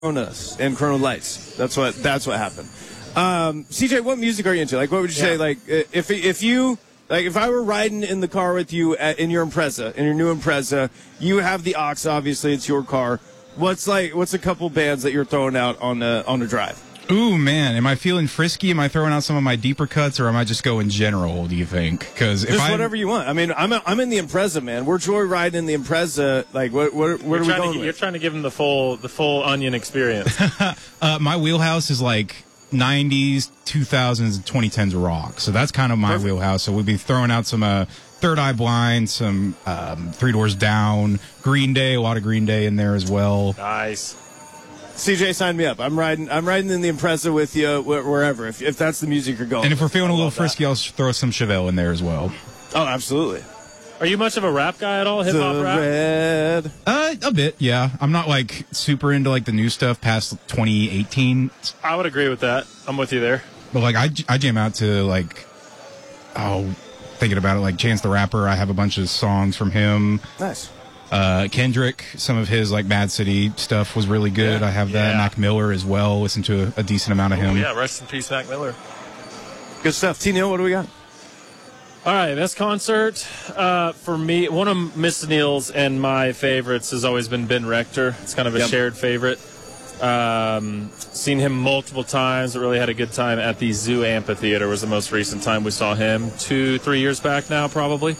Coronas and Corona Lights. That's what happened. CJ, what music are you into? Like, what would you say? Like, if I were riding in the car with you in your Impreza, in your new Impreza, you have the aux. Obviously, it's your car. What's a couple bands that you're throwing out on the drive? Ooh, man, am I feeling frisky? Am I throwing out some of my deeper cuts, or am I just going general, do you think? Because just whatever you want. I mean, I'm in the Impreza, man. We're joyriding in the Impreza. Like, what are we going with? You're trying to give them the full Onion experience. My wheelhouse is like 90s, 2000s, and 2010s rock. So that's kind of my wheelhouse. So we'll be throwing out some Third Eye Blind, some Three Doors Down, Green Day, a lot of Green Day in there as well. Nice. CJ, sign me up. I'm riding in the Impreza with you wherever, if that's the music you're going. And if we're feeling a little frisky, I'll throw some Chevelle in there as well. Oh, absolutely. Are you much of a rap guy at all? Hip hop rap? Red. A bit, yeah. I'm not like super into like the new stuff past 2018. I would agree with that. I'm with you there. But like I jam out to like, thinking about it, like Chance the Rapper. I have a bunch of songs from him. Nice. Kendrick, some of his like Mad City stuff was really good. I have that. Mac Miller as well. Listen to a decent amount of him. Yeah, rest in peace, Mac Miller. Good stuff. T-Neil, what do we got? All right, best concert for me. One of Miss Neil's and my favorites has always been Ben Rector. It's kind of a shared favorite. Seen him multiple times. Really had a good time at the Zoo Amphitheater. Was the most recent time we saw him. 2-3 years back now, probably.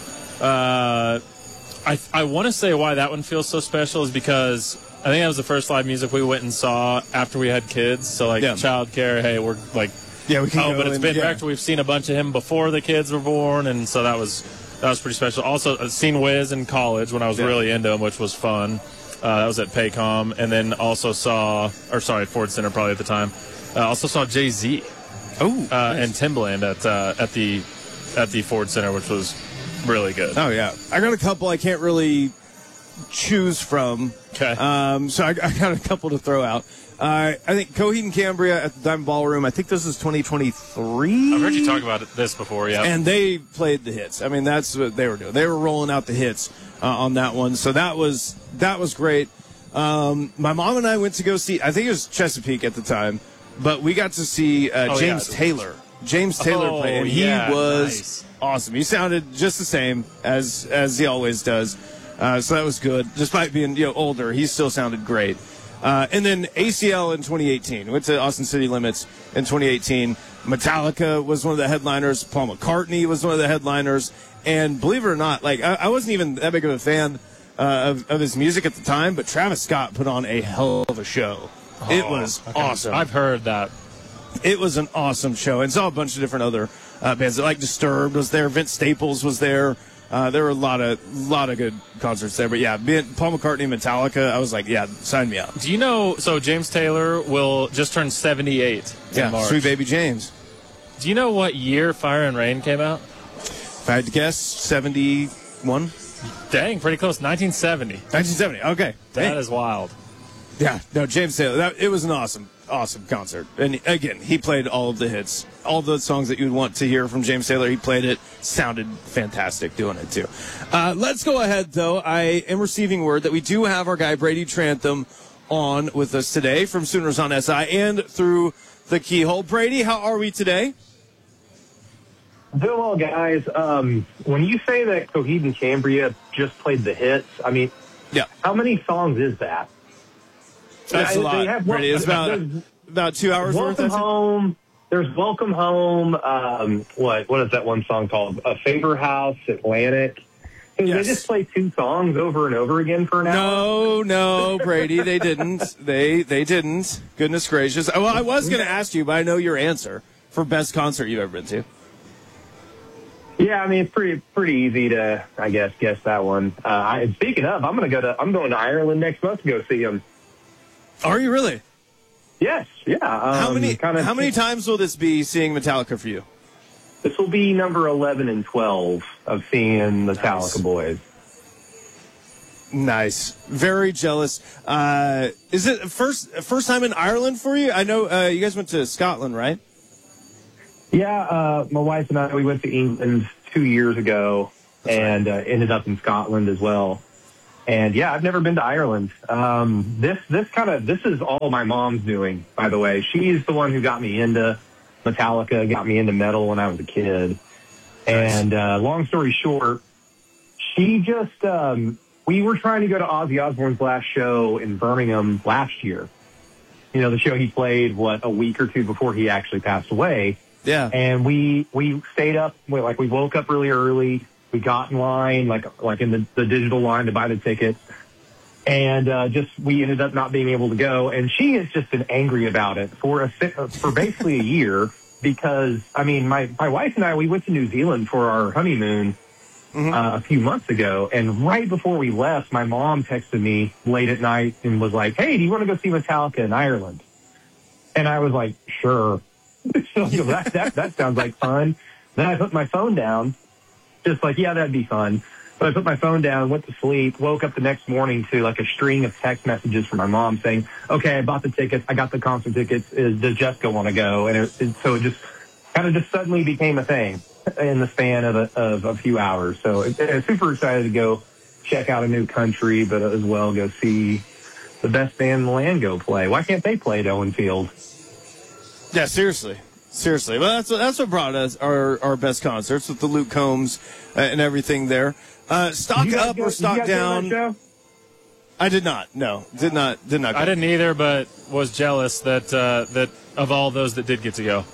I want to say why that one feels so special is because I think that was the first live music we went and saw after we had kids. So, like, childcare, hey, we're like, we can but it's Ben Rector. We've seen a bunch of him before the kids were born, and so that was pretty special. Also, I've seen Wiz in college when I was really into him, which was fun. That was at Paycom, and then also at Ford Center probably at the time. Also saw Jay-Z. And Timbaland at the Ford Center, which was really good. Oh, yeah. I got a couple I can't really choose from. Okay. So I got a couple to throw out. I think Coheed and Cambria at the Diamond Ballroom. I think this is 2023. I've heard you talk about this before, yeah. And they played the hits. I mean, that's what they were doing. They were rolling out the hits on that one. So that was great. My mom and I went to go see, I think it was Chesapeake at the time, but we got to see James Taylor. James Taylor played, and he was awesome. He sounded just the same as he always does. So that was good. Despite being older, he still sounded great. And then ACL in 2018. Went to Austin City Limits in 2018. Metallica was one of the headliners. Paul McCartney was one of the headliners. And believe it or not, like I wasn't even that big of a fan of his music at the time, but Travis Scott put on a hell of a show. It was awesome. I've heard that. It was an awesome show. And saw a bunch of different other bands. Like Disturbed was there. Vince Staples was there. There were a lot of good concerts there. But, yeah, Paul McCartney, Metallica, I was like, yeah, sign me up. Do you know, so James Taylor will just turn 78 in March. Sweet Baby James. Do you know what year Fire and Rain came out? If I had to guess, 71. Dang, pretty close. 1970. 1970, okay. That is wild. Yeah, no, James Taylor, it was an awesome concert. And again, he played all of the hits, all the songs that you'd want to hear from James Taylor. He played it, sounded fantastic doing it too. Let's go ahead, though. I am receiving word that we do have our guy Brady Trantham on with us today from Sooners on SI and through the Keyhole. Brady, how are we today? Doing well, guys. When you say that Coheed and Cambria just played the hits, I mean, how many songs is that? That's a lot, Brady. It's about 2 hours worth. Welcome Home. There's Welcome Home. What is that one song called? A Favor House, Atlantic. Did they just play two songs over and over again for an hour? No, Brady, they didn't. They didn't. Goodness gracious. Well, I was going to ask you, but I know your answer for best concert you've ever been to. Yeah, I mean, it's pretty easy to, I guess that one. And speaking of, I'm going to Ireland next month to go see them. Are you really? Yes, yeah. How many times will this be seeing Metallica for you? This will be number 11 and 12 of seeing Metallica boys. Nice. Very jealous. Is it first time in Ireland for you? I know you guys went to Scotland, right? Yeah, my wife and I, we went to England 2 years ago and ended up in Scotland as well. And yeah, I've never been to Ireland. This is all my mom's doing, by the way. She's the one who got me into Metallica, got me into metal when I was a kid. And long story short, she just we were trying to go to Ozzy Osbourne's last show in Birmingham last year. You know, the show he played, a week or two before he actually passed away. Yeah. And we stayed up, we woke up really early. We got in line, like in the digital line to buy the tickets. And we ended up not being able to go. And she has just been angry about it for basically a year because, I mean, my wife and I, we went to New Zealand for our honeymoon a few months ago. And right before we left, my mom texted me late at night and was like, hey, do you want to go see Metallica in Ireland? And I was like, sure. So that sounds like fun. Then I put my phone down, just like, yeah, that'd be fun. But I put my phone down, went to sleep, woke up the next morning to like a string of text messages from my mom saying, okay, I bought the tickets. I got the concert tickets. Does Jessica want to go? And so it just kind of just suddenly became a thing in the span of a few hours. So I'm super excited to go check out a new country, but as well go see the best band in the land go play. Why can't they play at Owen Field? Yeah, seriously. Well, that's what brought us our best concerts with the Luke Combs and everything there. Stock up or stock down? I did not. No, did not. Go. I didn't either, but was jealous that of all those that did get to go.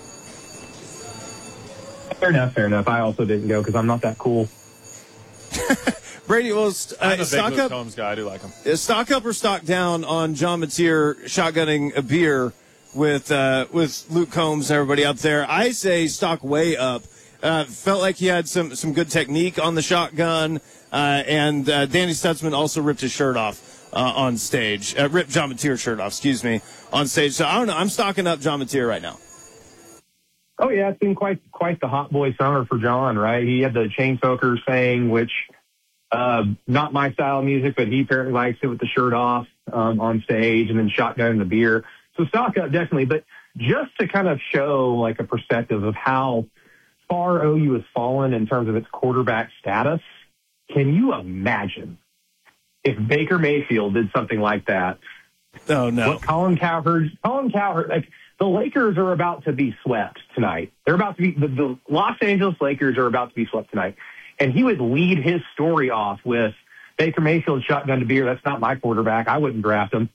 Fair enough. I also didn't go because I'm not that cool. Brady, well, I'm a big stock Luke up. Combs guy. I do like him. Stock up or stock down on John Mateer shotgunning a beer with Luke Combs and everybody out there. I say stock way up. Felt like he had some good technique on the shotgun, and Danny Stutzman also ripped his shirt off on stage. Ripped John Mateer's shirt off, on stage. So I don't know. I'm stocking up John Mateer right now. Oh yeah, it's been quite the hot boy summer for John, right? He had the Chainsmokers thing, which not my style of music, but he apparently likes it with the shirt off on stage, and then shotgunning the beer. So stock up, definitely. But just to kind of show like a perspective of how far OU has fallen in terms of its quarterback status, can you imagine if Baker Mayfield did something like that? Oh, no. What Colin Cowherd, like the Lakers are about to be swept tonight. They're about to be, the Los Angeles Lakers are about to be swept tonight. And he would lead his story off with Baker Mayfield shotgun to beer. That's not my quarterback. I wouldn't draft him.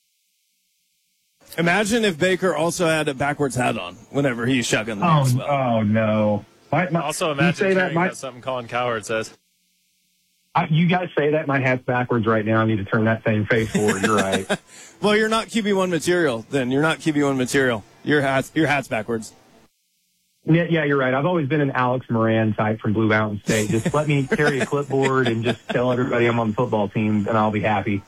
Imagine if Baker also had a backwards hat on whenever he shotgunned the beer as well. Oh, no. Also, imagine that's something Colin Cowherd says. You guys say that my hat's backwards right now. I need to turn that same face forward. You're right. Well, you're not QB1 material then. You're not QB1 material. Your hat's backwards. Yeah, you're right. I've always been an Alex Moran type from Blue Mountain State. Just let me carry a clipboard and just tell everybody I'm on the football team, and I'll be happy.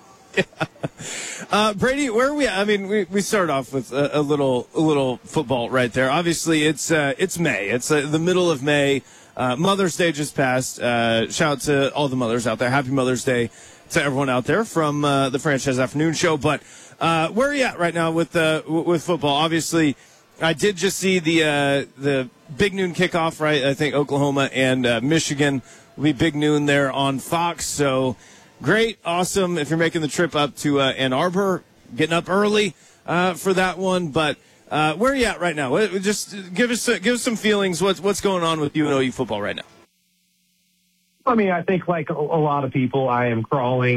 Yeah. Brady, where are we at? I mean, we started off with a little football right there. Obviously, it's May. It's the middle of May. Mother's Day just passed. Shout out to all the mothers out there. Happy Mother's Day to everyone out there from the Franchise Afternoon Show. But where are you at right now with football? Obviously, I did just see the big noon kickoff, right? I think Oklahoma and Michigan will be big noon there on Fox. So great, awesome. If you're making the trip up to Ann Arbor, getting up early for that one. But where are you at right now? Just give us some feelings. What's going on with UNOU football right now? I mean, I think like a lot of people, I am crawling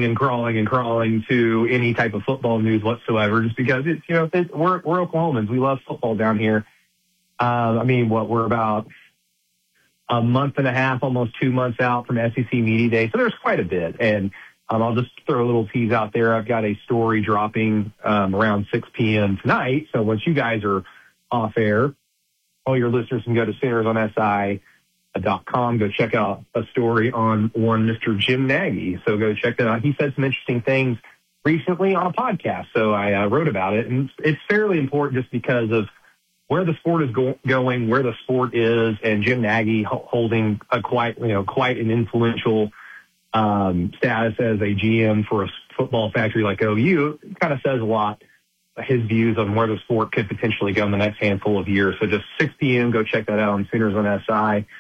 to any type of football news whatsoever, just because we're Oklahomans. We love football down here. I mean, we're about a month and a half, almost 2 months out from SEC Media Day, so there's quite a bit. And I'll just throw a little tease out there. I've got a story dropping around 6 p.m. tonight. So once you guys are off air, all your listeners can go to SoonersOnSI.com. Go check out a story on one Mr. Jim Nagy. So go check that out. He said some interesting things recently on a podcast. So I wrote about it. And it's fairly important just because of where the sport is going, where the sport is, and Jim Nagy holding a quite an influential status as a GM for a football factory like OU. It kind of says a lot, his views on where the sport could potentially go in the next handful of years. So just 6 p.m., go check that out on Sooners on SI.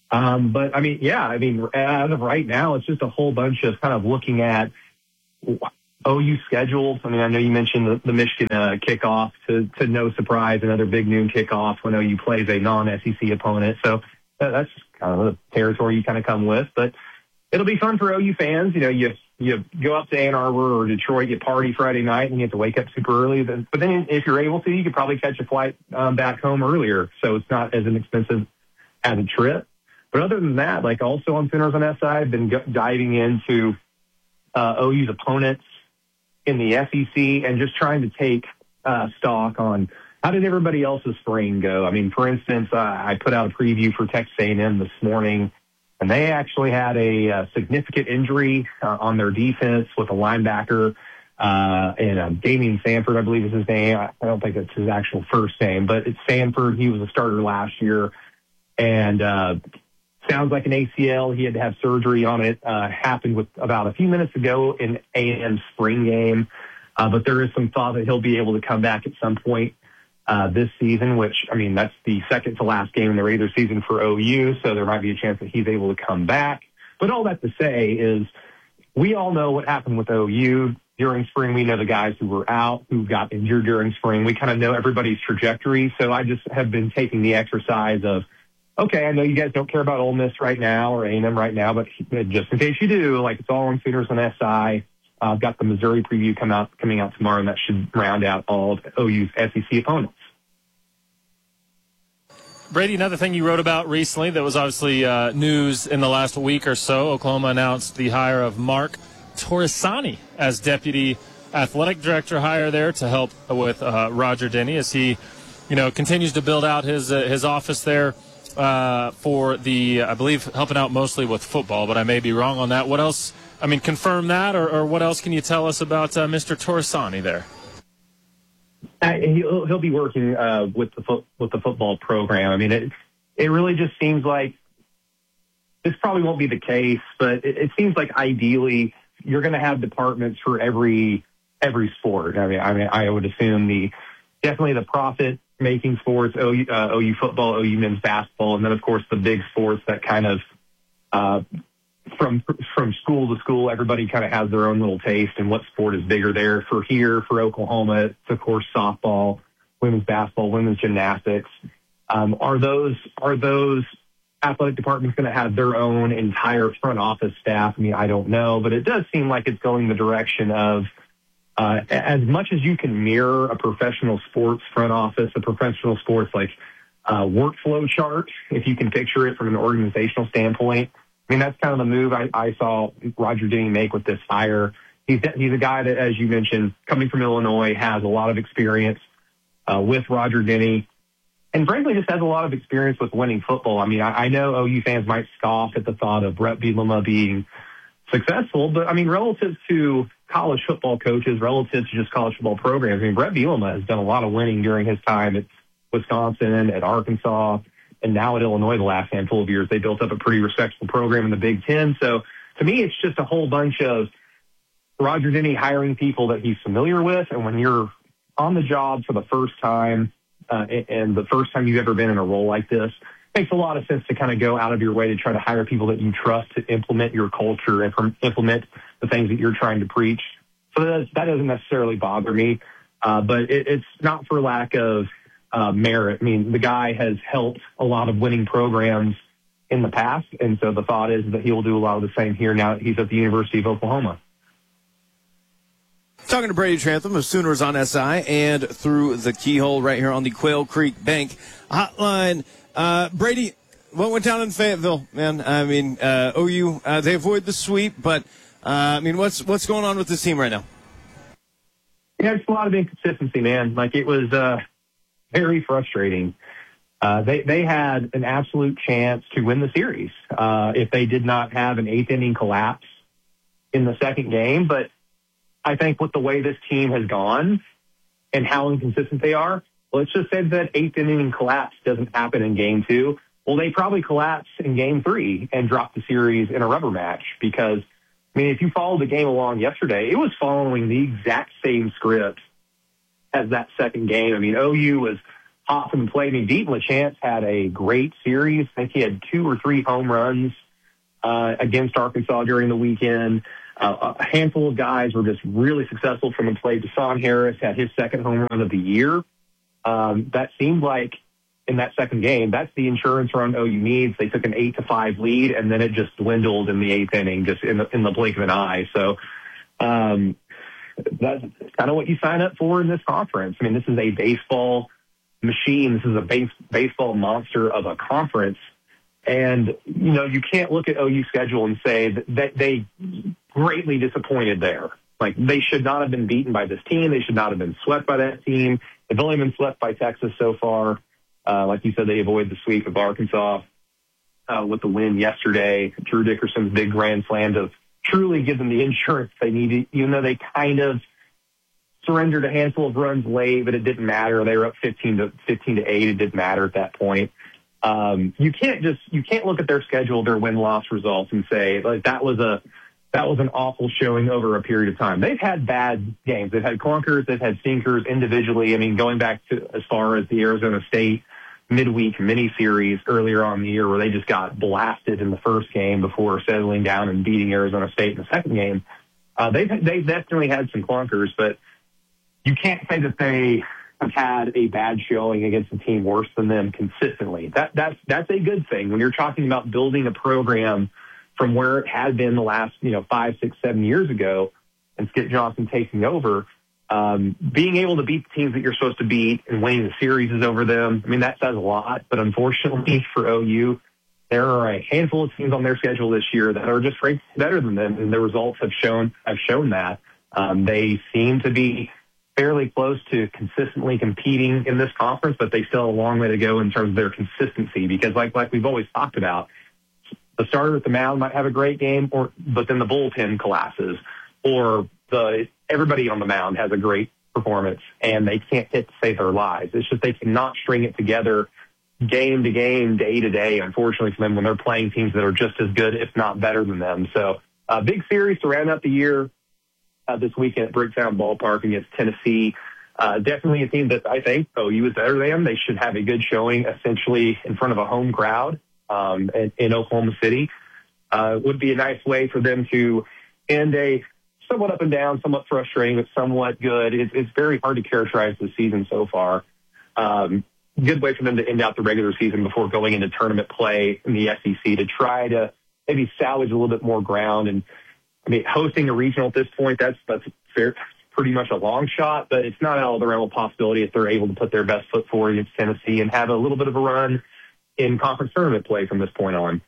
But I mean, yeah, I mean, as of right now, it's just a whole bunch of kind of looking at OU schedules. I mean, I know you mentioned the Michigan kickoff to no surprise, another big noon kickoff when OU plays a non-SEC opponent. So that's kind of the territory you kind of come with, but it'll be fun for OU fans. You know, you go up to Ann Arbor or Detroit, you party Friday night, and you have to wake up super early. But then if you're able to, you could probably catch a flight back home earlier, so it's not as inexpensive as a trip. But other than that, like also on Sooners on SI, I've been diving into OU's opponents in the SEC and just trying to take stock on how did everybody else's spring go. I mean, for instance, I put out a preview for Texas A&M this morning, and they actually had a significant injury on their defense with a linebacker, and Damian Sanford, I believe is his name. I don't think it's his actual first name, but it's Sanford. He was a starter last year, and sounds like an ACL. He had to have surgery on it. Happened with about a few minutes ago in A&M's spring game, but there is some thought that he'll be able to come back at some point this season, which, I mean, that's the second to last game in the regular season for OU, so there might be a chance that he's able to come back. But all that to say is we all know what happened with OU during spring. We know the guys who were out, who got injured during spring. We kind of know everybody's trajectory. So I just have been taking the exercise of, okay, I know you guys don't care about Ole Miss right now or A&M right now, but just in case you do, like it's all on Sooners on SI. I've got the Missouri preview coming out tomorrow, and that should round out all of OU's SEC opponents. Brady, another thing you wrote about recently that was obviously news in the last week or so, Oklahoma announced the hire of Mark Torresani as deputy athletic director hire there to help with Roger Denny as he, continues to build out his office there for the, I believe, helping out mostly with football, but I may be wrong on that. What else? I mean, confirm that, or what else can you tell us about Mr. Torresani there? He'll be working with the football program. I mean, it really just seems like this probably won't be the case, but it seems like ideally you're going to have departments for every sport. I mean, I would assume definitely the profit making sports, OU football, OU men's basketball, and then of course the big sports that kind of from school to school, everybody kind of has their own little taste and what sport is bigger there. For Oklahoma, it's of course softball, women's basketball, women's gymnastics. Are those athletic departments going to have their own entire front office staff? I mean, I don't know, but it does seem like it's going the direction of as much as you can mirror a professional sports front office, a professional sports like workflow chart, if you can picture it from an organizational standpoint. I mean, that's kind of the move I saw Roger Denny make with this hire. He's a guy that, as you mentioned, coming from Illinois, has a lot of experience with Roger Denny, and frankly just has a lot of experience with winning football. I mean, I know OU fans might scoff at the thought of Brett Bielema being successful, but I mean, relative to college football coaches, relative to just college football programs, I mean, Brett Bielema has done a lot of winning during his time at Wisconsin, at Arkansas, and now at Illinois the last handful of years. They built up a pretty respectable program in the Big Ten. So to me, it's just a whole bunch of Roger Denny hiring people that he's familiar with. And when you're on the job for the first time, and the first time you've ever been in a role like this, it makes a lot of sense to kind of go out of your way to try to hire people that you trust to implement your culture and implement the things that you're trying to preach. So that doesn't necessarily bother me. But it's not for lack of merit. I mean, the guy has helped a lot of winning programs in the past, and so the thought is that he will do a lot of the same here now that he's at the University of Oklahoma. Talking to Brady Trantham of Sooners on SI and through the keyhole right here on the Quail Creek Bank Hotline. Brady, what went down in Fayetteville, man? I mean, OU, they avoid the sweep, but I mean, what's going on with this team right now? Yeah, it's a lot of inconsistency, man. Like, it was very frustrating. They had an absolute chance to win the series if they did not have an eighth-inning collapse in the second game. But I think with the way this team has gone and how inconsistent they are, let's just say that eighth-inning collapse doesn't happen in Game 2. Well, they probably collapse in Game 3 and drop the series in a rubber match because, I mean, if you followed the game along yesterday, it was following the exact same script as that second game. I mean, OU was hot from the plate. I mean, Deaton LaChance had a great series. I think he had 2 or 3 home runs against Arkansas during the weekend. A handful of guys were just really successful from the plate. Deshaun Harris had his second home run of the year. That seemed like in that second game, that's the insurance run OU needs. They took an 8-5 lead, and then it just dwindled in the 8th inning, just in the blink of an eye. So that's kind of what you sign up for in this conference. I mean, this is a baseball machine. This is a baseball monster of a conference. And, you know, you can't look at OU schedule and say that they greatly disappointed there. Like, they should not have been beaten by this team. They should not have been swept by that team. They've only been swept by Texas so far. Like you said, they avoided the sweep of Arkansas with the win yesterday. Drew Dickerson's big grand slam to truly give them the insurance they needed, even though they kind of surrendered a handful of runs late, but it didn't matter. They were up 15-8. It didn't matter at that point. You can't look at their schedule, their win-loss results, and say like that was an awful showing over a period of time. They've had bad games. They've had clunkers. They've had stinkers individually. I mean, going back to as far as the Arizona State midweek mini-series earlier on in the year where they just got blasted in the first game before settling down and beating Arizona State in the second game. They've definitely had some clunkers, but you can't say that they have had a bad showing against a team worse than them consistently. That's a good thing when you're talking about building a program from where it had been the last 5, 6, 7 years ago, and Skip Johnson taking over. Being able to beat the teams that you're supposed to beat and winning the series over them, I mean, that says a lot. But unfortunately for OU, there are a handful of teams on their schedule this year that are just ranked better than them, and the results have shown that. They seem to be fairly close to consistently competing in this conference, but they still have a long way to go in terms of their consistency. Because like we've always talked about, the starter at the mound might have a great game, but then the bullpen collapses, or everybody on the mound has a great performance and they can't hit to save their lives. It's just they cannot string it together game to game, day to day, unfortunately for them, when they're playing teams that are just as good, if not better than them. So a big series to round out the year this weekend at Bricktown Ballpark against Tennessee. Definitely a team that I think OU is better than. They should have a good showing essentially in front of a home crowd in Oklahoma City. Would be a nice way for them to end a somewhat up and down, somewhat frustrating, but somewhat good. It's very hard to characterize the season so far. Good way for them to end out the regular season before going into tournament play in the SEC to try to maybe salvage a little bit more ground. And I mean, hosting a regional at this point, that's fair, pretty much a long shot, but it's not out of the realm of possibility if they're able to put their best foot forward against Tennessee and have a little bit of a run in conference tournament play from this point on.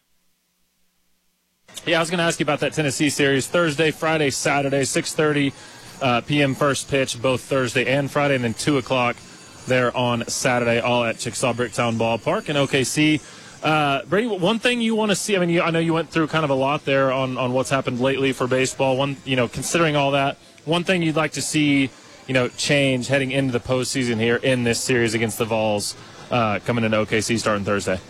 Yeah, I was going to ask you about that Tennessee series. Thursday, Friday, Saturday, 6:30 p.m. first pitch, both Thursday and Friday, and then 2 o'clock there on Saturday, all at Chickasaw Bricktown Ballpark in OKC. Brady, one thing you want to see, I know you went through kind of a lot there on what's happened lately for baseball. Considering all that, one thing you'd like to see, change heading into the postseason here in this series against the Vols coming into OKC starting Thursday.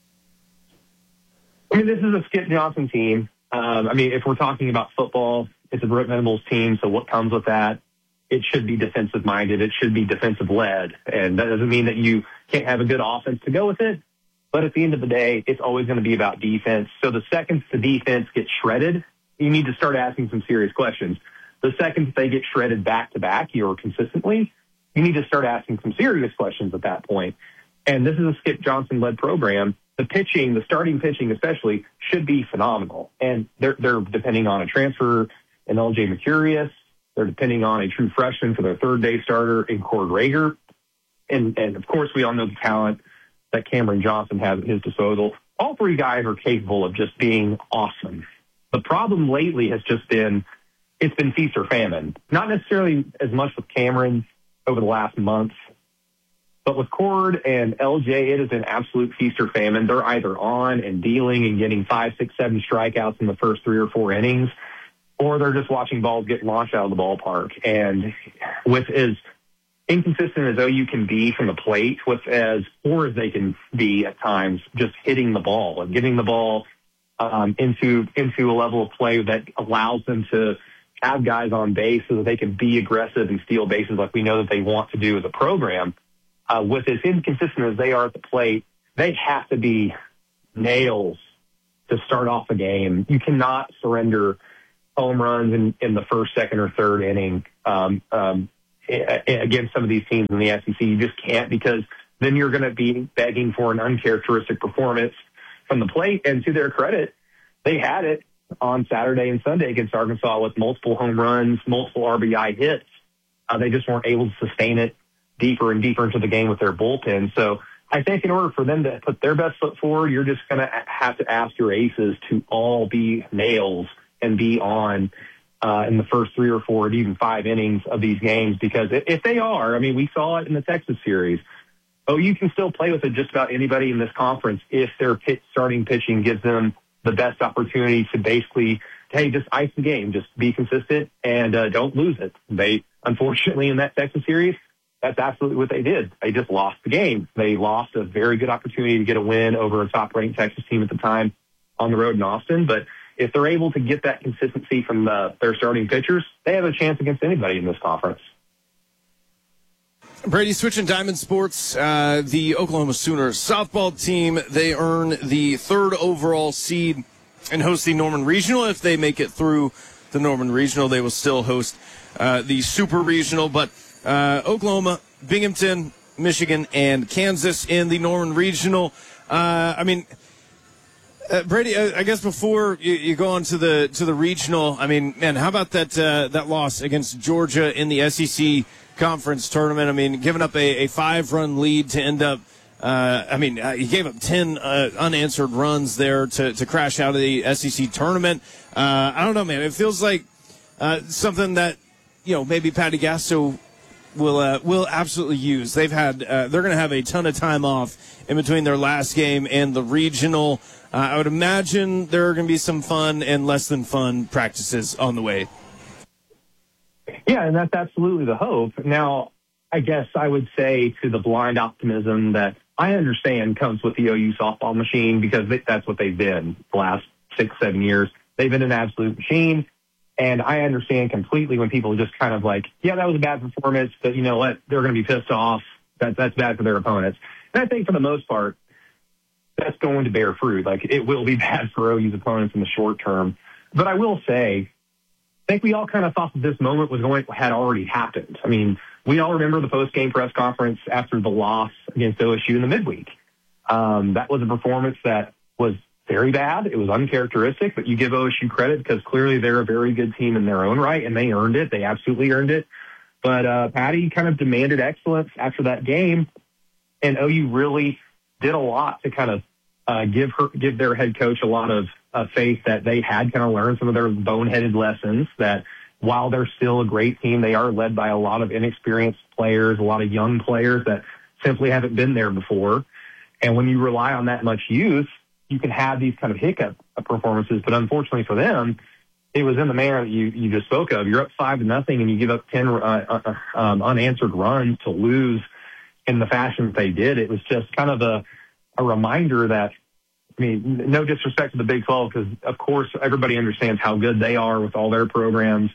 I mean, this is a Skip Johnson team. If we're talking about football, it's a Brent Venables team, so what comes with that? It should be defensive-minded. It should be defensive-led. And that doesn't mean that you can't have a good offense to go with it. But at the end of the day, it's always going to be about defense. So the second the defense gets shredded, you need to start asking some serious questions. The second they get shredded back-to-back or consistently, you need to start asking some serious questions at that point. And this is a Skip Johnson-led program. The pitching, the starting pitching especially, should be phenomenal. And they're depending on a transfer in L.J. Mercurius. They're depending on a true freshman for their third-day starter in Cord Rager. And, of course, we all know the talent that Cameron Johnson has at his disposal. All three guys are capable of just being awesome. The problem lately has just been it's been feast or famine. Not necessarily as much with Cameron over the last month, but with Cord and LJ, it is an absolute feast or famine. They're either on and dealing and getting 5, 6, 7 strikeouts in the first 3 or 4 innings, or they're just watching balls get launched out of the ballpark. And with as inconsistent as OU can be from the plate, with as poor as they can be at times, just hitting the ball and getting the ball into a level of play that allows them to have guys on base so that they can be aggressive and steal bases like we know that they want to do as a program. with as inconsistent as they are at the plate, they have to be nails to start off a game. You cannot surrender home runs in the first, second, or third inning against some of these teams in the SEC. You just can't, because then you're going to be begging for an uncharacteristic performance from the plate. And to their credit, they had it on Saturday and Sunday against Arkansas with multiple home runs, multiple RBI hits. They just weren't able to sustain it deeper and deeper into the game with their bullpen. So I think in order for them to put their best foot forward, you're just going to have to ask your aces to all be nails and be on in the first 3 or 4 and even 5 innings of these games. Because if they are, I mean, we saw it in the Texas series. You can still play with just about anybody in this conference if their starting pitching gives them the best opportunity to basically, hey, just ice the game, just be consistent and don't lose it. They, unfortunately, in that Texas series, that's absolutely what they did. They just lost the game. They lost a very good opportunity to get a win over a top-ranked Texas team at the time on the road in Austin. But if they're able to get that consistency from their starting pitchers, they have a chance against anybody in this conference. Brady, switching Diamond Sports, the Oklahoma Sooners softball team, they earn the 3rd overall seed and host the Norman Regional. If they make it through the Norman Regional, they will still host the Super Regional. But Oklahoma, Binghamton, Michigan, and Kansas in the Norman Regional. Brady, I guess before you go on to the regional, I mean, man, how about that loss against Georgia in the SEC Conference tournament? I mean, giving up a 5-run lead to end up, he gave up 10 unanswered runs there to crash out of the SEC tournament. I don't know, man. It feels like something that, maybe Patty Gasto will absolutely use. They've had they're going to have a ton of time off in between their last game and the regional. I would imagine there are going to be some fun and less than fun practices on the way. Yeah, and that's absolutely the hope. Now, I guess I would say to the blind optimism that I understand comes with the OU softball machine, because that's what they've been the last 6-7 years. They've been an absolute machine. And I understand completely when people just kind of like, yeah, that was a bad performance, but you know what? They're going to be pissed off. That's bad for their opponents. And I think for the most part, that's going to bear fruit. Like, it will be bad for OU's opponents in the short term. But I will say, I think we all kind of thought that this moment had already happened. I mean, we all remember the post-game press conference after the loss against OSU in the midweek. That was a performance that was very bad. It was uncharacteristic, but you give OSU credit because clearly they're a very good team in their own right, and they earned it. They absolutely earned it. But Patty kind of demanded excellence after that game, and OU really did a lot to kind of give their head coach a lot of faith that they had kind of learned some of their boneheaded lessons, that while they're still a great team, they are led by a lot of inexperienced players, a lot of young players that simply haven't been there before. And when you rely on that much youth, you can have these kind of hiccup performances. But unfortunately for them, it was in the manner that you just spoke of. You're up 5-0 and you give up 10 unanswered runs to lose in the fashion that they did. It was just kind of a reminder that, I mean, no disrespect to the Big 12, because of course everybody understands how good they are with all their programs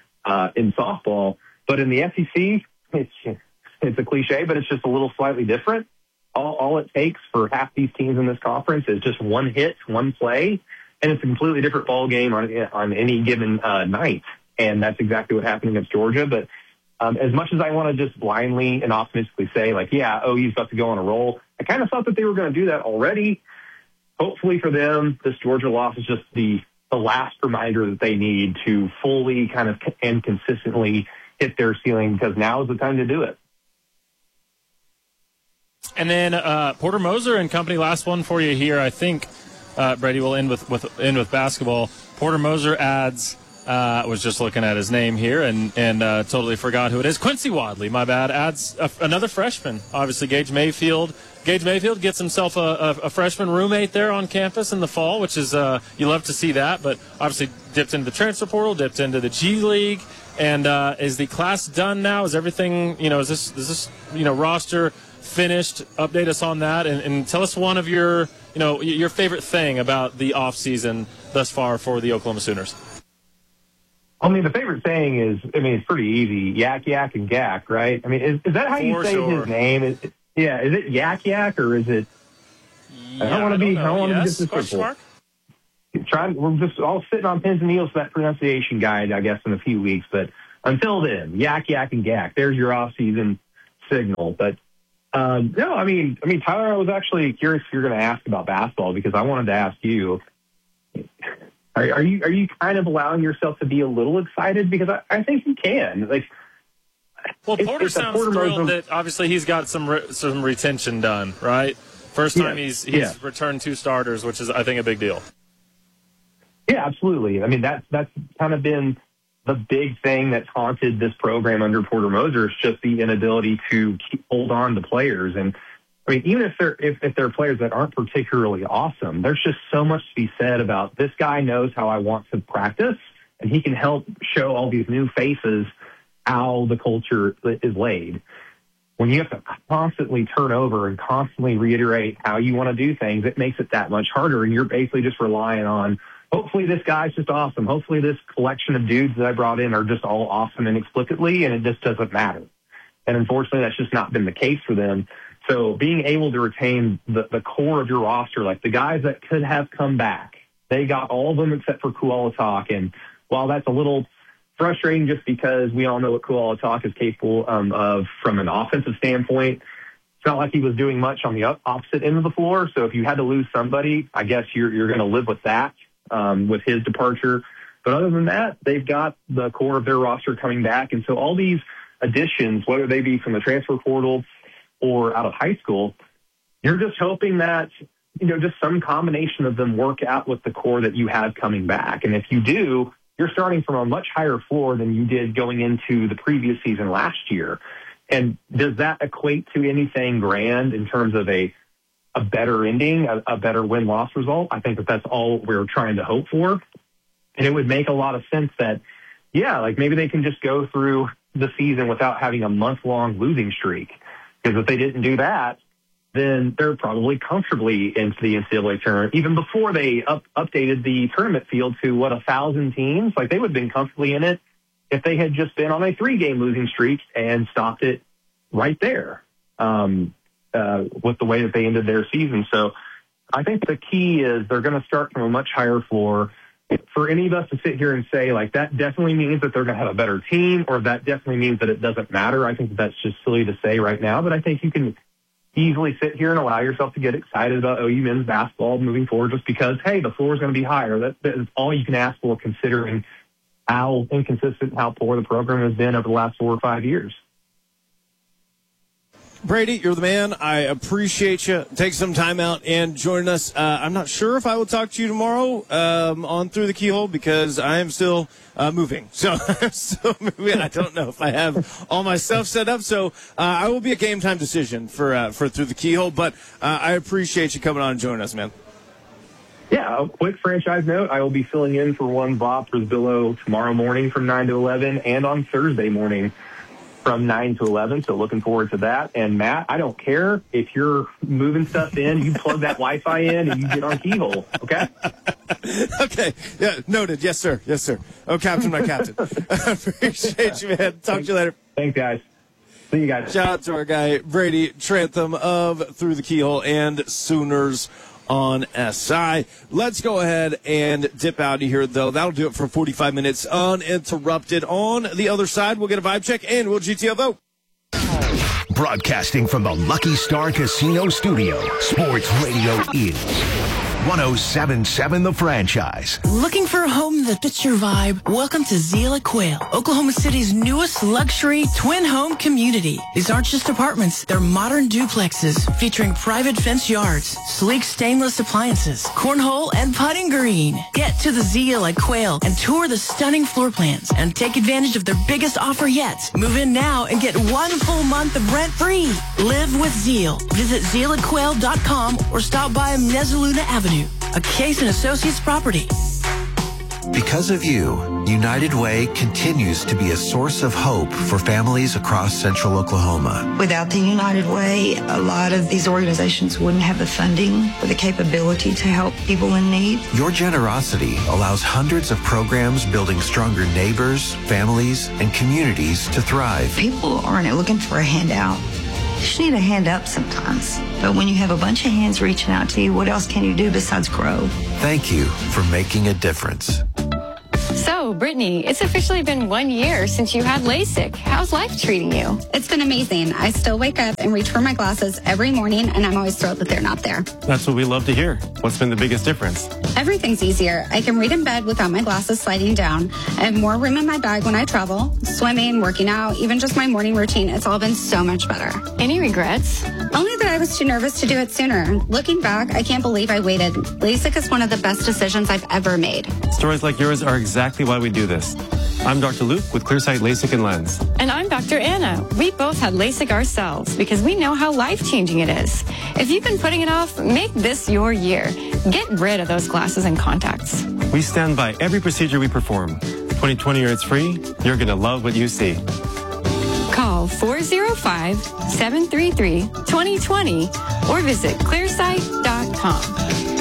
in softball. But in the SEC, it's a cliche, but it's just a little slightly different. All it takes for half these teams in this conference is just one hit, one play, and it's a completely different ball game on any given night. And that's exactly what happened against Georgia. But as much as I want to just blindly and optimistically say, like, yeah, OU's about to go on a roll, I kind of thought that they were going to do that already. Hopefully for them, this Georgia loss is just the last reminder that they need to fully kind of and consistently hit their ceiling, because now is the time to do it. And then Porter Moser and company, last one for you here. I think Brady will end with basketball. Porter Moser adds. Was just looking at his name here and totally forgot who it is. Quincy Wadley, my bad, adds another freshman. Obviously, Gage Mayfield gets himself a freshman roommate there on campus in the fall, which is you love to see that. But obviously, dipped into the transfer portal, dipped into the G League, and is the class done now? Is everything is this roster finished? Update us on that and tell us one of your favorite thing about the off season thus far for the Oklahoma Sooners. I mean, the favorite saying is, it's pretty easy. Yak, yak, and gack, right? I mean, is that how you say his name? Yeah, is it Yak Yak or is it? Yeah, I don't want to be Yes? disrespectful. We're just all sitting on pins and needles for that pronunciation guide, I guess, in a few weeks. But until then, Yak Yak and Gak. There's your off-season signal. But no, I mean, Tyler, I was actually curious if you're going to ask about basketball because I wanted to ask you. Are you kind of allowing yourself to be a little excited? Because I think you can. Like, well, Porter sounds thrilled that obviously he's got some retention done, right? First time he's returned 2 starters, which is, I think, a big deal. Yeah, absolutely. I mean, that's kind of been the big thing that's haunted this program under Porter Moser is just the inability to hold on to players. And I mean, even if they're players that aren't particularly awesome, there's just so much to be said about this guy knows how I want to practice, and he can help show all these new faces how the culture is laid. When you have to constantly turn over and constantly reiterate how you want to do things, it makes it that much harder. And you're basically just relying on, hopefully this guy's just awesome. Hopefully this collection of dudes that I brought in are just all awesome inexplicably, and it just doesn't matter. And unfortunately, that's just not been the case for them. So being able to retain the core of your roster, like the guys that could have come back, they got all of them except for Kualatak. And while that's a little frustrating just because we all know what Kualatak is capable of from an offensive standpoint, it's not like he was doing much on the opposite end of the floor. So if you had to lose somebody, I guess you're going to live with that with his departure. But other than that, they've got the core of their roster coming back. And so all these additions, whether they be from the transfer portal or out of high school, you're just hoping that, just some combination of them work out with the core that you have coming back. And if you do, you're starting from a much higher floor than you did going into the previous season last year. And does that equate to anything grand in terms of a better ending, a better win-loss result? I think that's all we're trying to hope for. And it would make a lot of sense that, like maybe they can just go through the season without having a month-long losing streak. Because if they didn't do that, then they're probably comfortably into the NCAA tournament. Even before they updated the tournament field to, 1,000 teams? Like, they would have been comfortably in it if they had just been on a 3-game losing streak and stopped it right there with the way that they ended their season. So I think the key is they're going to start from a much higher floor. For any of us to sit here and say, like, that definitely means that they're going to have a better team, or that definitely means that it doesn't matter, I think that's just silly to say right now. But I think you can easily sit here and allow yourself to get excited about OU men's basketball moving forward just because, hey, the floor is going to be higher. That's all you can ask for, considering how inconsistent, how poor the program has been over the last 4 or 5 years. Brady, you're the man. I appreciate you. Take some time out and join us. I'm not sure if I will talk to you tomorrow on Through the Keyhole because I am still moving. So I'm still moving. I don't know if I have all my stuff set up. So I will be a game time decision for Through the Keyhole. But I appreciate you coming on and joining us, man. Yeah, a quick franchise note. I will be filling in for one Bob Brisbillo tomorrow morning from 9 to 11 and on Thursday morning from 9 to 11, so looking forward to that. And, Matt, I don't care if you're moving stuff in. You plug that Wi-Fi in and you get on Keyhole, okay? Okay. Yeah, noted. Yes, sir. Yes, sir. Oh, Captain, my captain. I appreciate you, man. Talk to you later. Thanks, guys. See you guys. Shout out to our guy, Brady Trantham of Through the Keyhole and Sooners on SI. Let's go ahead and dip out of here, though. That'll do it for 45 minutes uninterrupted. On the other side, we'll get a vibe check and we'll GTO vote. Broadcasting from the Lucky Star Casino Studio, Sports Radio is 107.7 The Franchise. Looking for a home that fits your vibe? Welcome to Zeal at Quail, Oklahoma City's newest luxury twin home community. These aren't just apartments, they're modern duplexes featuring private fenced yards, sleek stainless appliances, cornhole and putting green. Get to the Zeal at Quail and tour the stunning floor plans and take advantage of their biggest offer yet. Move in now and get 1 full month of rent free. Live with Zeal. Visit zealatquail.com or stop by Mezzaluna Avenue, a Case & Associates property. Because of you, United Way continues to be a source of hope for families across central Oklahoma. Without the United Way, a lot of these organizations wouldn't have the funding or the capability to help people in need. Your generosity allows hundreds of programs building stronger neighbors, families, and communities to thrive. People aren't looking for a handout. just need a hand up sometimes. But when you have a bunch of hands reaching out to you, what else can you do besides grow? Thank you for making a difference. So, Brittany, it's officially been 1 year since you had LASIK. How's life treating you? It's been amazing. I still wake up and reach for my glasses every morning, and I'm always thrilled that they're not there. That's what we love to hear. What's been the biggest difference? Everything's easier. I can read in bed without my glasses sliding down. I have more room in my bag when I travel. Swimming, working out, even just my morning routine, it's all been so much better. Any regrets? Only that I was too nervous to do it sooner. Looking back, I can't believe I waited. LASIK is one of the best decisions I've ever made. Stories like yours are exactly why we do this. I'm Dr. Luke with Clearsight LASIK and Lens. And I'm Dr. Anna. We both had LASIK ourselves because we know how life-changing it is. If you've been putting it off, make this your year. Get rid of those glasses and contacts. We stand by every procedure we perform. 2020 or it's free, you're going to love what you see. Call 405-733-2020 or visit clearsight.com.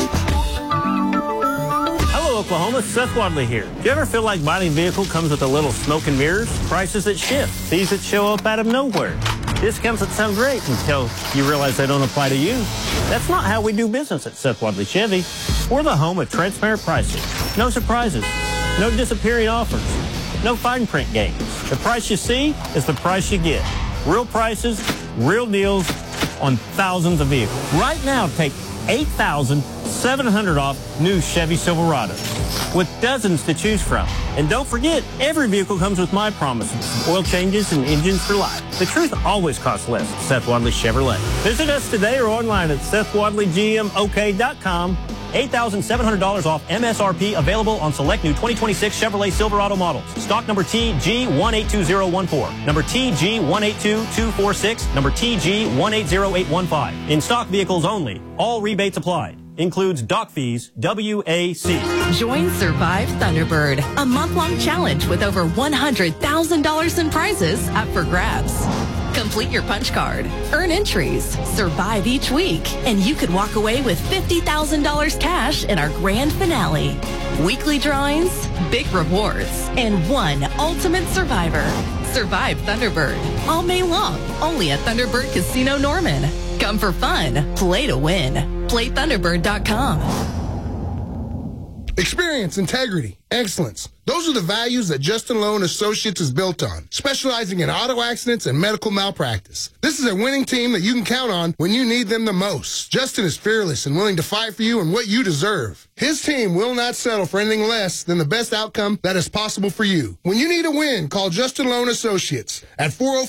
Oklahoma, Seth Wadley here. Do you ever feel like buying a vehicle comes with a little smoke and mirrors? Prices that shift, fees that show up out of nowhere, discounts that sound great until you realize they don't apply to you? That's not how we do business at Seth Wadley Chevy. We're the home of transparent pricing. No surprises, no disappearing offers, no fine print games. The price you see is the price you get. Real prices, real deals on thousands of vehicles. Right now, take $8,700 off new Chevy Silverados with dozens to choose from. And don't forget, every vehicle comes with my promises, oil changes and engines for life. The truth always costs less at Seth Wadley Chevrolet. Visit us today or online at SethWadleyGMOK.com. $8,700 off MSRP available on select new 2026 Chevrolet Silverado models. Stock number TG1822014, number TG182246, number TG180815. In stock vehicles only. All rebates applied. Includes dock fees, WAC. Join Survive Thunderbird, a month-long challenge with over $100,000 in prizes up for grabs. Complete your punch card, earn entries, survive each week, and you could walk away with $50,000 cash in our grand finale. Weekly drawings, big rewards, and one ultimate survivor. Survive Thunderbird, all May long, only at Thunderbird Casino Norman. Come for fun, play to win. PlayThunderbird.com. Experience, integrity, excellence. Those are the values that Justin Lowe & Associates is built on, specializing in auto accidents and medical malpractice. This is a winning team that you can count on when you need them the most. Justin is fearless and willing to fight for you and what you deserve. His team will not settle for anything less than the best outcome that is possible for you. When you need a win, call Justin Lowe & Associates at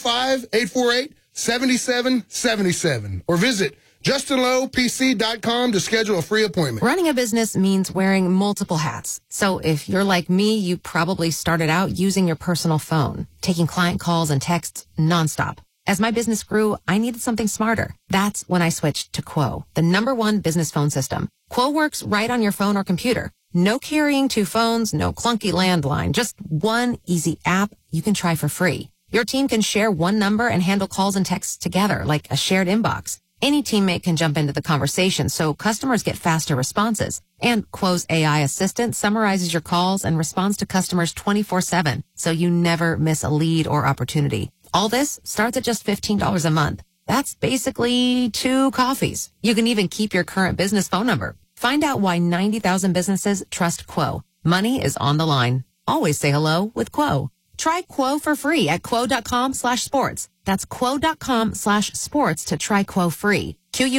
405-848-7777 or visit JustinLowePC.com to schedule a free appointment. Running a business means wearing multiple hats. So if you're like me, you probably started out using your personal phone, taking client calls and texts nonstop. As my business grew, I needed something smarter. That's when I switched to Quo, the #1 business phone system. Quo works right on your phone or computer. No carrying 2 phones, no clunky landline, just one easy app you can try for free. Your team can share one number and handle calls and texts together like a shared inbox. Any teammate can jump into the conversation, so customers get faster responses. And Quo's AI assistant summarizes your calls and responds to customers 24/7, so you never miss a lead or opportunity. All this starts at just $15 a month. That's basically 2 coffees. You can even keep your current business phone number. Find out why 90,000 businesses trust Quo. Money is on the line. Always say hello with Quo. Try Quo for free at quo.com/sports. That's quo.com/sports to try Quo free.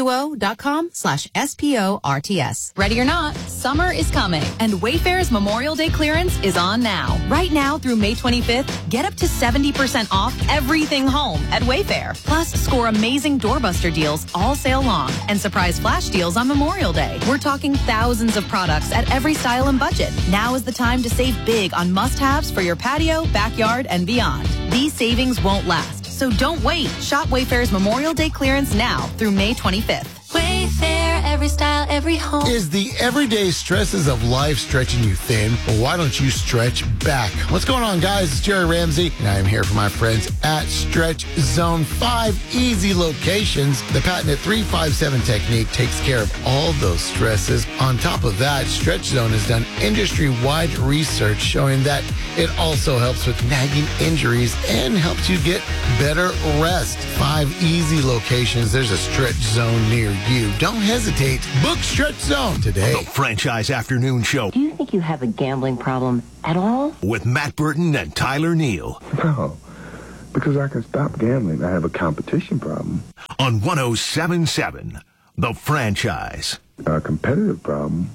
QUO.com/SPORTS. Ready or not, summer is coming, and Wayfair's Memorial Day clearance is on now. Right now through May 25th, get up to 70% off everything home at Wayfair. Plus, score amazing doorbuster deals all sale long and surprise flash deals on Memorial Day. We're talking thousands of products at every style and budget. Now is the time to save big on must-haves for your patio, backyard, and beyond. These savings won't last, so don't wait. Shop Wayfair's Memorial Day clearance now through May 25th. Wayfair, every style, every home. Is the everyday stresses of life stretching you thin? Well, why don't you stretch back? What's going on, guys? It's Jerry Ramsey, and I am here for my friends at Stretch Zone. 5 easy locations. The patented 357 technique takes care of all those stresses. On top of that, Stretch Zone has done industry-wide research showing that it also helps with nagging injuries and helps you get better rest. 5 easy locations. There's a Stretch Zone near you. Don't hesitate. Book Stretch Zone today. The Franchise Afternoon Show. Do you think you have a gambling problem at all? With Matt Burton and Tyler Neal. No, because I can stop gambling. I have a competition problem. On 107.7, The Franchise. A competitive problem.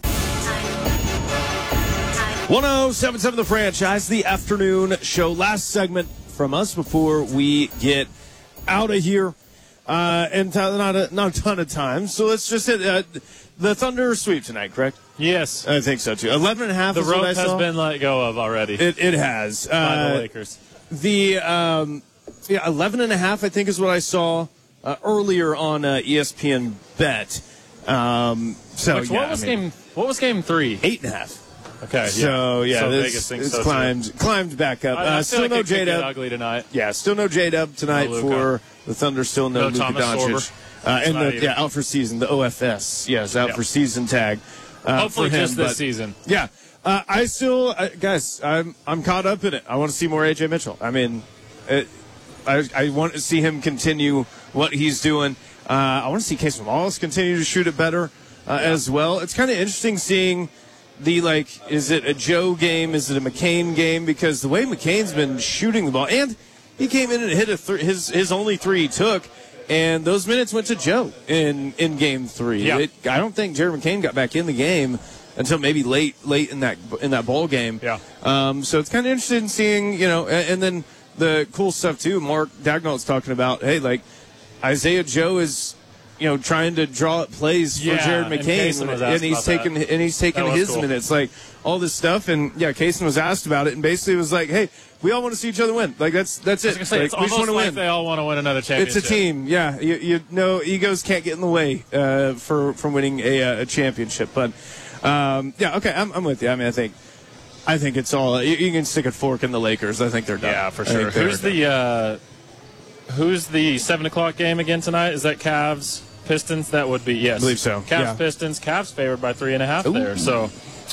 107.7 The Franchise, the afternoon show. Last segment from us before we get out of here. And not a ton of time. So let's just hit the Thunder sweep tonight, correct? Yes. I think so, too. 11.5 The is what I rope saw. has been let go of already. It has. By the Lakers. The 11.5, I think, is what I saw earlier on ESPN Bet. What was game 3? 8.5. Okay. So Vegas thinks it's so climbed back up. I still feel like no it could get J-Dub. ugly tonight. Yeah, still no J-Dub tonight for the Thunder. Still no Luka Thomas Doncic. And out for season. The OFS, yes, out for season tag. Hopefully for him, just this season. Yeah. I still, guys, I'm caught up in it. I want to see more A.J. Mitchell. I mean, I want to see him continue what he's doing. I want to see Casey Wallace continue to shoot it better as well. It's kind of interesting seeing is it a Joe game? Is it a McCain game? Because the way McCain's been shooting the ball, and he came in and hit his only 3 he took, and those minutes went to Joe in game 3. Yeah. I don't think Jared McCain got back in the game until maybe late in that ball game. Yeah. So it's kind of interesting seeing, and then the cool stuff too. Mark Dagnall's talking about, hey, Isaiah Joe is, trying to draw up plays for Jared McCain, and he's taking his cool. minutes, all this stuff. And Kaysen was asked about it, and basically was like, hey, we all want to see each other win. That's it. I was gonna say, it's we just almost want to like win. they all want to win another championship. It's a team, yeah. You know, egos can't get in the way from winning a championship. But okay, I'm with you. I mean, I think it's all you can stick a fork in the Lakers. I think they're done. Yeah, for sure. Who's the 7:00 game again tonight? Is that Cavs Pistons? That would be, yes. I believe so. Cavs Pistons. Cavs favored by 3.5 there. So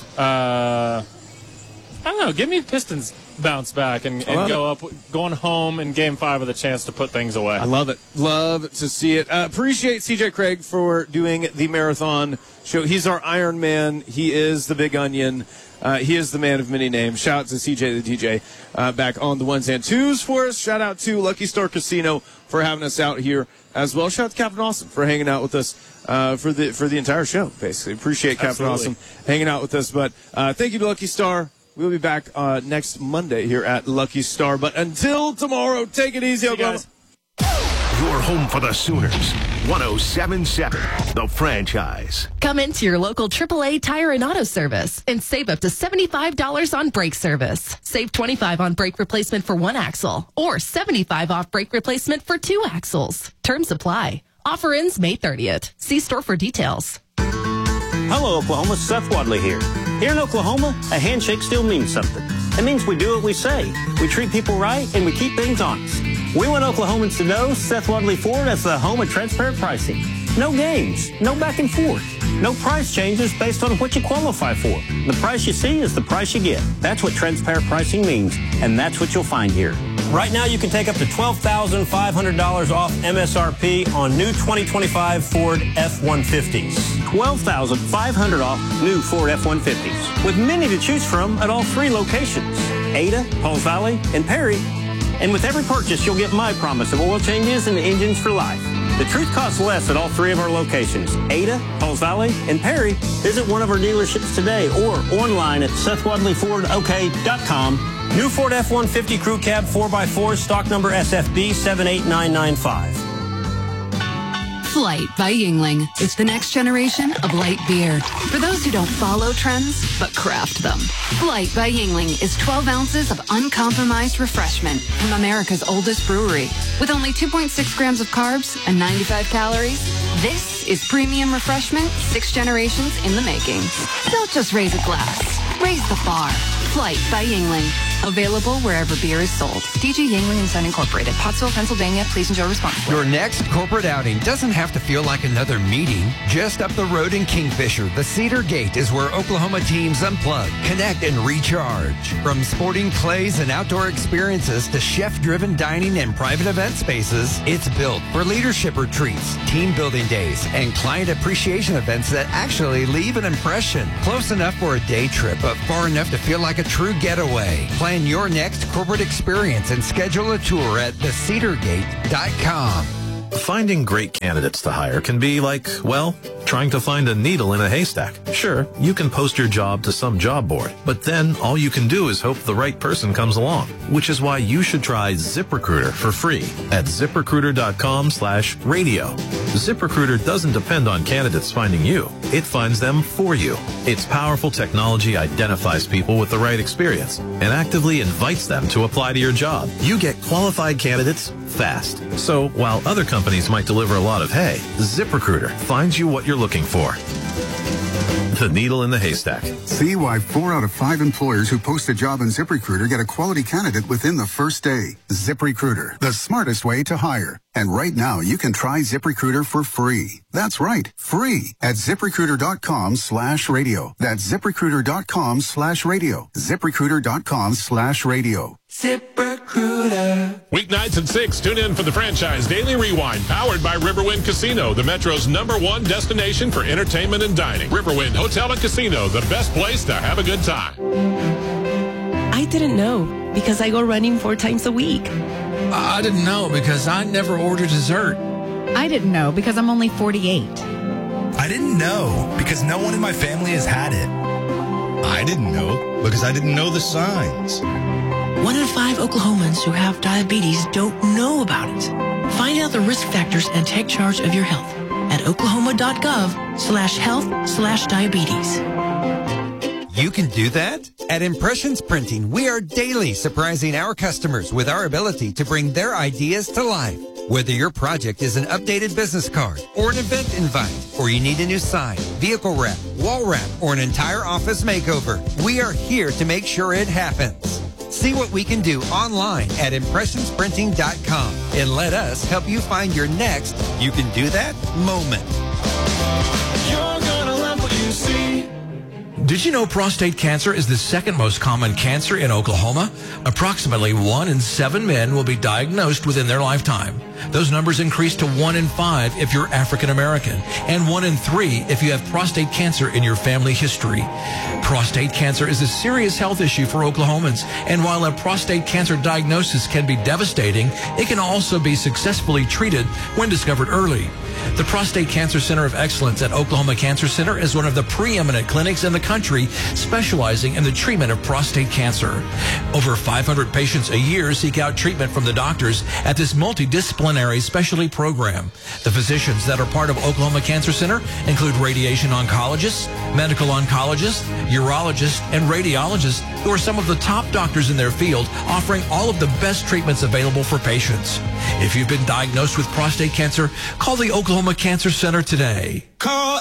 I don't know. Give me Pistons bounce back and go up, going home in Game 5 with a chance to put things away. I love it. Love to see it. Appreciate CJ Craig for doing the marathon show. He's our Iron Man. He is the Big Onion. He is the man of many names. Shout out to CJ the DJ back on the ones and twos for us. Shout out to Lucky Star Casino for having us out here as well. Shout out to Captain Awesome for hanging out with us for the entire show, basically. Appreciate Captain Awesome hanging out with us. But thank you to Lucky Star. We'll be back next Monday here at Lucky Star. But until tomorrow, take it easy, Oklahoma. Your home for the Sooners. 107.7, The Franchise. Come into your local AAA Tire and Auto Service and save up to $75 on brake service. Save $25 on brake replacement for 1 axle or $75 off brake replacement for 2 axles. Terms apply. Offer ends May 30th. See store for details. Hello, Oklahoma. Seth Wadley here. Here in Oklahoma, a handshake still means something. It means we do what we say. We treat people right, and we keep things honest. We want Oklahomans to know Seth Wadley Ford as the home of transparent pricing. No games, no back and forth, no price changes based on what you qualify for. The price you see is the price you get. That's what transparent pricing means, and that's what you'll find here. Right now, you can take up to $12,500 off MSRP on new 2025 Ford F-150s. $12,500 off new Ford F-150s, with many to choose from at all 3 locations, Ada, Halls Valley, and Perry. And with every purchase, you'll get my promise of oil changes and engines for life. The truth costs less at all 3 of our locations, Ada, Halls Valley, and Perry. Visit one of our dealerships today or online at SethWadleyFordOK.com. New Ford F-150 Crew Cab 4x4, stock number SFB 78995. Flight by Yuengling. It's the next generation of light beer. For those who don't follow trends, but craft them. Flight by Yuengling is 12 ounces of uncompromised refreshment from America's oldest brewery. With only 2.6 grams of carbs and 95 calories, This is premium refreshment, 6 generations in the making. Don't just raise a glass. Raise the bar. Flight by Yingling. Available wherever beer is sold. DG Yingling and Son Incorporated. Pottsville, Pennsylvania. Please enjoy responsibly. Your next corporate outing doesn't have to feel like another meeting. Just up the road in Kingfisher, the Cedar Gate is where Oklahoma teams unplug, connect, and recharge. From sporting clays and outdoor experiences to chef-driven dining and private event spaces, it's built for leadership retreats, team building days, and client appreciation events that actually leave an impression. Close enough for a day trip, but far enough to feel like a true getaway. Plan your next corporate experience and schedule a tour at thecedargate.com. Finding great candidates to hire can be like, well, trying to find a needle in a haystack. Sure, you can post your job to some job board, but then all you can do is hope the right person comes along, which is why you should try ZipRecruiter for free at ZipRecruiter.com/radio. ZipRecruiter doesn't depend on candidates finding you. It finds them for you. Its powerful technology identifies people with the right experience and actively invites them to apply to your job. You get qualified candidates fast. So while other companies might deliver a lot of hay, ZipRecruiter finds you what you're looking for. The needle in the haystack. See why 4 out of 5 employers who post a job on ZipRecruiter get a quality candidate within the first day. ZipRecruiter, the smartest way to hire. And right now, you can try ZipRecruiter for free. That's right, free at ZipRecruiter.com/radio. That's ZipRecruiter.com/radio. ZipRecruiter.com/radio. ZipRecruiter. Weeknights at 6, tune in for the Franchise Daily Rewind, powered by Riverwind Casino, the Metro's #1 destination for entertainment and dining. Riverwind Hotel and Casino, the best place to have a good time. I didn't know because I go running 4 times a week. I didn't know because I never order dessert. I didn't know because I'm only 48. I didn't know because no one in my family has had it. I didn't know because I didn't know the signs. 1 in 5 Oklahomans who have diabetes don't know about it. Find out the risk factors and take charge of your health at oklahoma.gov/health/diabetes. You can do that? At Impressions Printing, we are daily surprising our customers with our ability to bring their ideas to life. Whether your project is an updated business card or an event invite, or you need a new sign, vehicle wrap, wall wrap, or an entire office makeover, we are here to make sure it happens. See what we can do online at impressionsprinting.com and let us help you find your next you can do that moment. You're gonna love what you see. Did you know prostate cancer is the second most common cancer in Oklahoma? Approximately 1 in 7 men will be diagnosed within their lifetime. Those numbers increase to 1 in 5 if you're African American, and 1 in 3 if you have prostate cancer in your family history. Prostate cancer is a serious health issue for Oklahomans, and while a prostate cancer diagnosis can be devastating, it can also be successfully treated when discovered early. The Prostate Cancer Center of Excellence at Oklahoma Cancer Center is one of the preeminent clinics in the country specializing in the treatment of prostate cancer. Over 500 patients a year seek out treatment from the doctors at this multidisciplinary specialty program. The physicians that are part of Oklahoma Cancer Center include radiation oncologists, medical oncologists, urologists, and radiologists who are some of the top doctors in their field, offering all of the best treatments available for patients. If you've been diagnosed with prostate cancer, call the Oklahoma Cancer Center today. Call